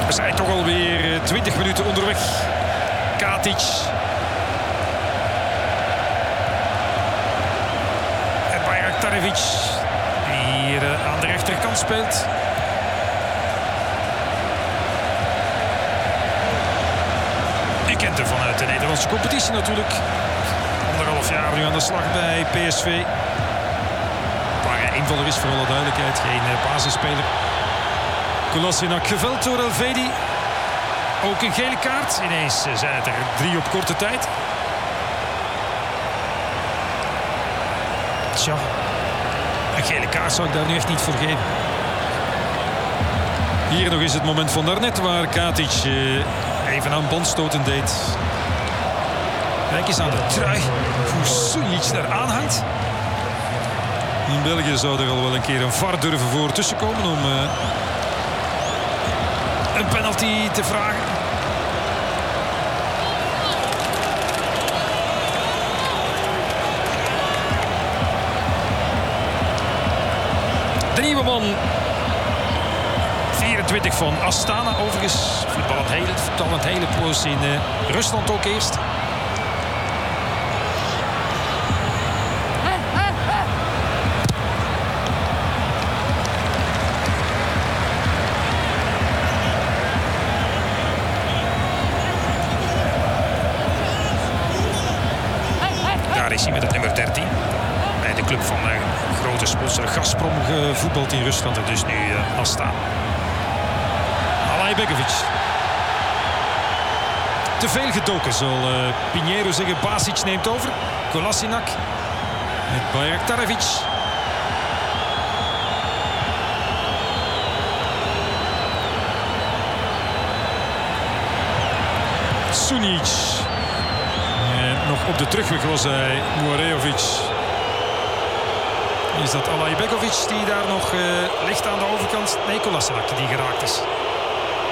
We zijn toch alweer 20 minuten onderweg. Katic. En Bayraktarevic, die hier aan de rechterkant speelt. Je kent hem vanuit de Nederlandse competitie natuurlijk. 1,5 jaar nu aan de slag bij PSV. Waar hij invaller is, voor alle duidelijkheid. Geen basisspeler. Kolasinac geveld door Elvedi. Ook een gele kaart. Ineens zijn het er 3 op korte tijd. Tja, een gele kaart zou ik daar nu echt niet voor geven. Hier nog eens het moment van daarnet waar Katic even aan bandstoten deed. Kijk eens aan de trui hoe Sunic daar aanhangt. In België zou er al wel een keer een VAR durven voor tussenkomen om een penalty te vragen. De nieuwe man. 24 van Astana overigens. Voetballend hele poos in Rusland ook eerst. Daar is hij met het nummer 13. Bij de club van grote sponsor Gazprom gevoetbald in Rusland. En dus nu Astana. Alaibegovic. Te veel gedoken, zal Pinheiro zeggen. Basic neemt over. Kolasinac. Met Bayraktarevic. Sunic. En nog op de terugweg was hij Muarejovic. Is dat Alaibegovic die daar nog ligt aan de overkant? Nee, Kolasinac die geraakt is.